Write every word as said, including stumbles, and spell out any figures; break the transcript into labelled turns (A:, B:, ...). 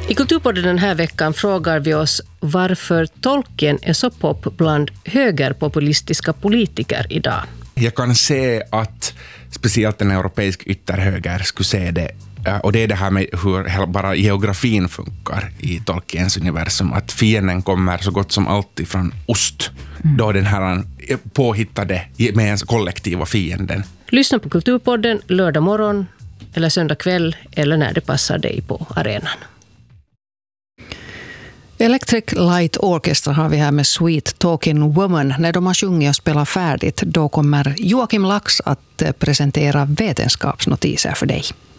A: I Kulturpodden den här veckan frågar vi oss varför Tolkien är så pop bland högerpopulistiska politiker idag.
B: Jag kan se att speciellt en europeisk ytterhöger skulle se det, och det är det här med hur bara geografin funkar i Tolkiens universum, att fienden kommer så gott som alltid från ost, mm. då den här påhittade med kollektiva fienden.
A: Lyssna på Kulturpodden lördag morgon eller söndag kväll eller när det passar dig på arenan.
C: Electric Light Orchestra har vi här med Sweet Talking Woman. När de har sjungit och spelat färdigt, då kommer Joakim Lax att presentera vetenskapsnotiser för dig.